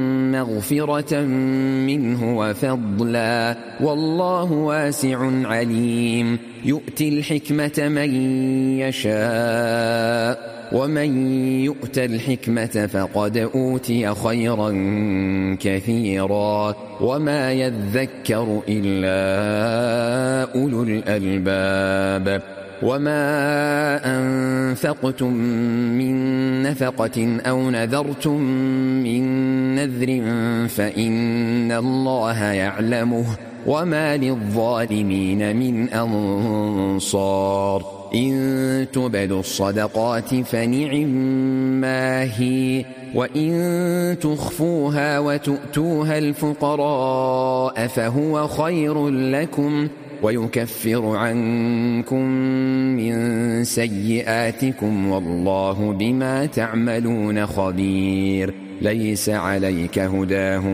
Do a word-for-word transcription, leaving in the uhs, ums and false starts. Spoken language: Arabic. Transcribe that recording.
مغفرة منه وفضلا والله واسع عليم يؤتي الحكمة من يشاء ومن يؤت الحكمة فقد أوتي خيرا كثيرا وما يذكر إلا أولو الألباب وما أنفقتم من نفقة أو نذرتم من نذر فإن الله يعلمه وما للظالمين من أنصار إن تبدوا الصدقات فنعما هي وإن تخفوها وتؤتوها الفقراء فهو خير لكم ويكفر عنكم من سيئاتكم والله بما تعملون خبير ليس عليك هداهم